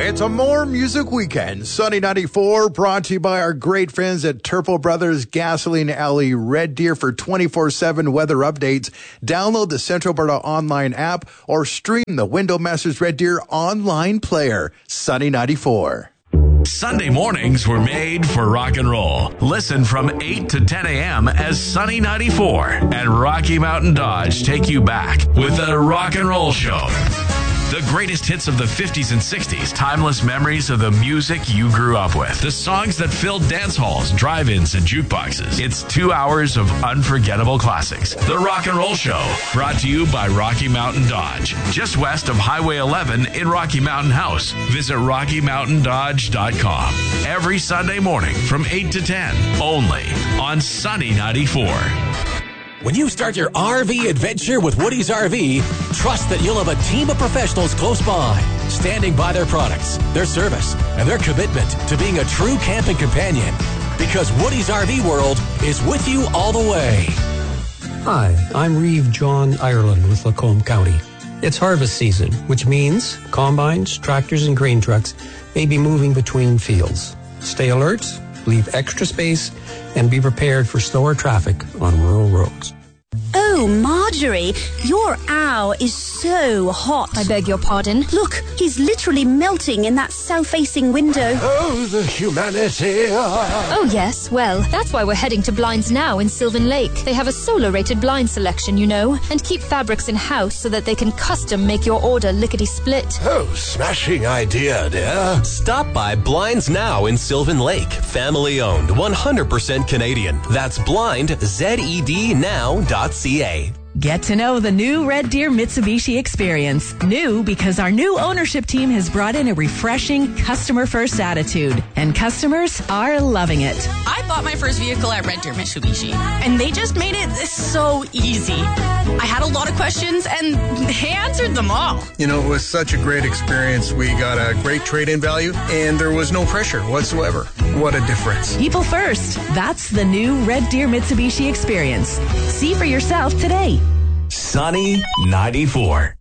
It's a More Music Weekend. Sunny 94 brought to you by our great friends at Turple Brothers Gasoline Alley Red Deer for 24/7 weather updates. Download the Central Alberta online app or stream the Window Masters Red Deer online player. Sunny 94. Sunday mornings were made for rock and roll. Listen from 8 to 10 a.m. as Sunny 94 and Rocky Mountain Dodge take you back with the Rock and Roll Show. The greatest hits of the 50s and 60s, timeless memories of the music you grew up with, the songs that filled dance halls, drive-ins, and jukeboxes. It's 2 hours of unforgettable classics. The Rock and Roll Show, brought to you by Rocky Mountain Dodge, just west of Highway 11 in Rocky Mountain House. Visit RockyMountainDodge.com. Every Sunday morning from 8 to 10, only on Sunny 94. When you start your RV adventure with Woody's RV, trust that you'll have a team of professionals close by, standing by their products, their service, and their commitment to being a true camping companion. Because Woody's RV World is with you all the way. Hi, I'm Reeve John Ireland with Lacombe County. It's harvest season, which means combines, tractors, and grain trucks may be moving between fields. Stay alert, leave extra space, and be prepared for slower traffic on rural roads. Oh, Marjorie, your owl is so hot. I beg your pardon? Look, he's literally melting in that south-facing window. Oh, the humanity. Oh, yes. Well, that's why we're heading to Blinds Now in Sylvan Lake. They have a solar-rated blind selection, you know, and keep fabrics in-house so that they can custom make your order lickety-split. Oh, smashing idea, dear. Stop by Blinds Now in Sylvan Lake. Family owned, 100% Canadian. That's blindzednow.ca. Get to know the new Red Deer Mitsubishi experience. New because our new ownership team has brought in a refreshing customer-first attitude, and customers are loving it. I bought my first vehicle at Red Deer Mitsubishi, and they just made it so easy. I had a lot of questions, and they answered them all. You know, it was such a great experience. We got a great trade-in value, and there was no pressure whatsoever. What a difference. People first. That's the new Red Deer Mitsubishi experience. See for yourself today. Sunny 94.